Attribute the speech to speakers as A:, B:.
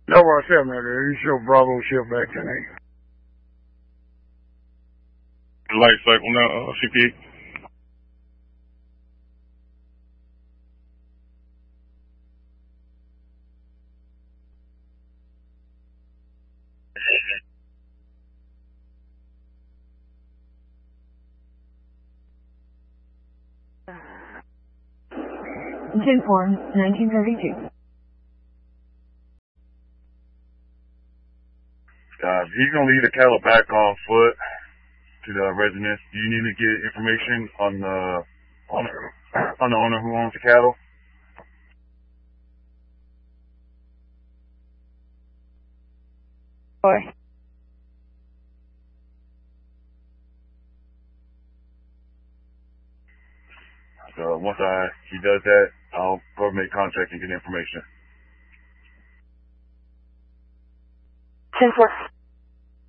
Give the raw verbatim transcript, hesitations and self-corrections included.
A: Nova seven, you show Bravo shift back to me.
B: Light cycle now, uh, C P eight.
C: ten four, nineteen thirty-two.
B: Uh, he's gonna leave the cattle back on foot to the residents. Do you need to get information on the owner, on the owner who owns the cattle?
C: Boy.
B: So once I he does that, I'll go make contact and get information.
C: ten four.